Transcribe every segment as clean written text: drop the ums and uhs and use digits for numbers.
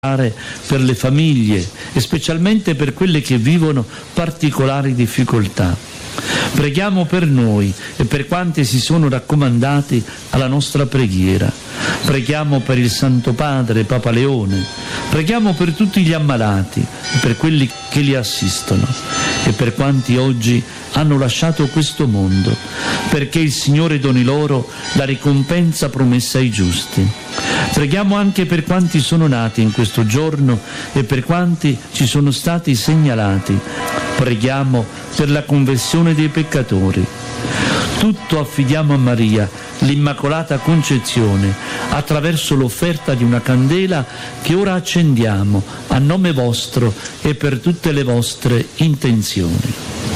per le famiglie e specialmente per quelle che vivono particolari difficoltà. Preghiamo per noi e per quanti si sono raccomandati alla nostra preghiera. Preghiamo per il Santo Padre Papa Leone, preghiamo per tutti gli ammalati e per quelli che li assistono e per quanti oggi hanno lasciato questo mondo, perché il Signore doni loro la ricompensa promessa ai giusti. Preghiamo anche per quanti sono nati in questo giorno e per quanti ci sono stati segnalati. Preghiamo per la conversione dei peccatori. Tutto affidiamo a Maria, l'Immacolata Concezione, attraverso l'offerta di una candela che ora accendiamo a nome vostro e per tutte le vostre intenzioni.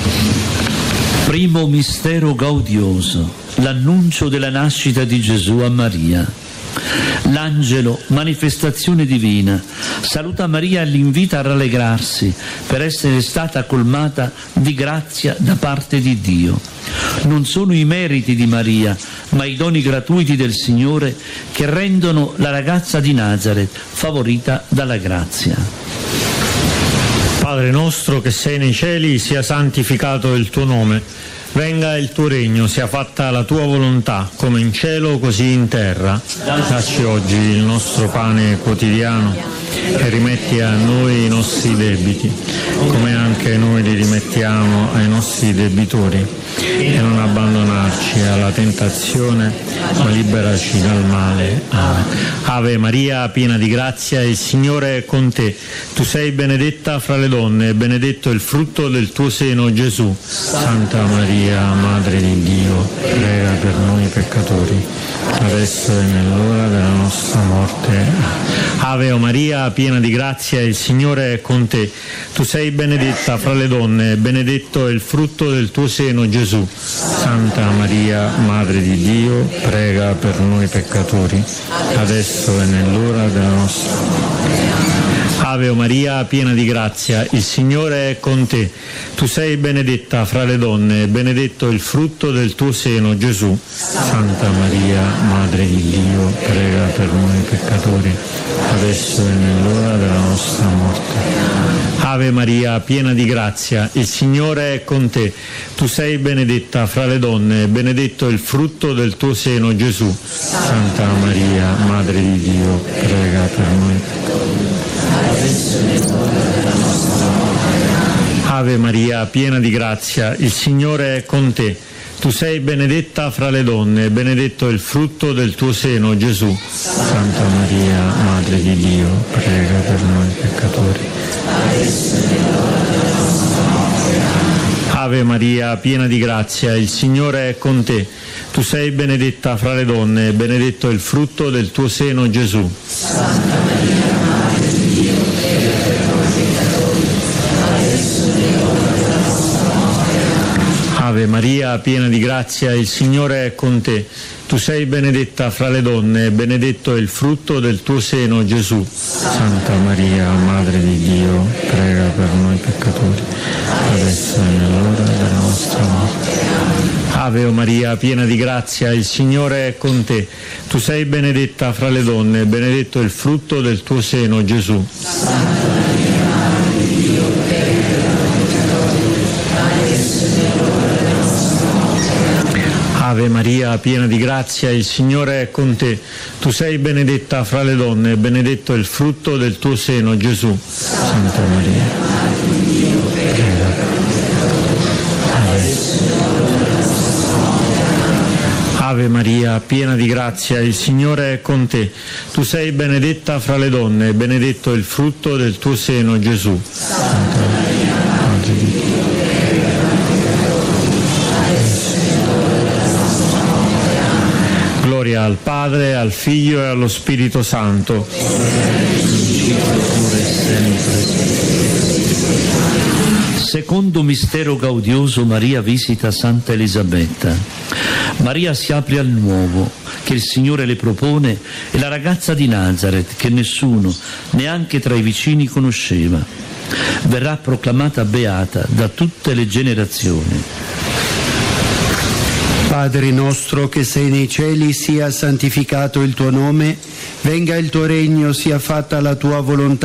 Primo mistero gaudioso, l'annuncio della nascita di Gesù a Maria. L'angelo, manifestazione divina, saluta Maria e l'invita a rallegrarsi per essere stata colmata di grazia da parte di Dio. Non sono i meriti di Maria, ma i doni gratuiti del Signore che rendono la ragazza di Nazaret favorita dalla grazia. Padre nostro che sei nei cieli, sia santificato il tuo nome. Venga il tuo regno, sia fatta la tua volontà, come in cielo così in terra. Dacci oggi il nostro pane quotidiano e rimetti a noi i nostri debiti, come anche noi li rimettiamo ai nostri debitori. E non abbandonarci alla tentazione, ma liberaci dal male. Amen. Ave Maria, piena di grazia, il Signore è con te. Tu sei benedetta fra le donne, e benedetto il frutto del tuo seno, Gesù. Santa Maria, Madre di Dio, prega per noi peccatori, adesso e nell'ora della nostra morte. Ave Maria, piena di grazia, il Signore è con te. Tu sei benedetta fra le donne, e benedetto è il frutto del tuo seno, Gesù. Santa Maria, Madre di Dio, prega per noi peccatori, adesso e nell'ora della nostra morte. Ave Maria, piena di grazia, il Signore è con te. Tu sei benedetta fra le donne, e benedetto il frutto del tuo seno, Gesù. Santa Maria, Madre di Dio, prega per noi peccatori, adesso e nell'ora della nostra morte. Ave Maria, piena di grazia, il Signore è con te. Tu sei benedetta fra le donne, e benedetto il frutto del tuo seno, Gesù. Santa Maria, Madre di Dio, prega per noi peccatori, adesso e nell'ora della nostra morte. Ave Maria, piena di grazia, il Signore è con te. Tu sei benedetta fra le donne, e benedetto il frutto del tuo seno, Gesù. Santa Maria, Madre di Dio, prega per noi peccatori, adesso e nell'ora della nostra morte. Ave Maria, piena di grazia, il Signore è con te. Tu sei benedetta fra le donne, e benedetto il frutto del tuo seno, Gesù. Santa Maria, Madre di Dio, prega per noi peccatori, adesso e nell'ora della nostra morte. Ave Maria, piena di grazia, il Signore è con te. Tu sei benedetta fra le donne, e benedetto è il frutto del tuo seno, Gesù. Santa Maria, Madre di Dio, prega per noi peccatori, adesso e nell'ora della nostra morte. Ave Maria, piena di grazia, il Signore è con te. Tu sei benedetta fra le donne, e benedetto è il frutto del tuo seno, Gesù. Santa Maria, Madre di Dio, prega per noi peccatori, adesso e nell'ora della nostra morte. Ave Maria, piena di grazia, il Signore è con te. Tu sei benedetta fra le donne, e benedetto è il frutto del tuo seno, Gesù. Santa Maria, Madre di Dio, prega per noi peccatori, adesso e nell'ora della nostra morte. Ave Maria, piena di grazia, il Signore è con te. Tu sei benedetta fra le donne, e benedetto è il frutto del tuo seno, Gesù. Santa Maria, Madre di Dio, gloria al Padre, al Figlio e allo Spirito Santo. Secondo mistero gaudioso, Maria visita Santa Elisabetta. Maria si apre al nuovo che il Signore le propone e la ragazza di Nazaret, che nessuno, neanche tra i vicini, conosceva, verrà proclamata beata da tutte le generazioni. Padre nostro che sei nei cieli, sia santificato il tuo nome, venga il tuo regno, sia fatta la tua volontà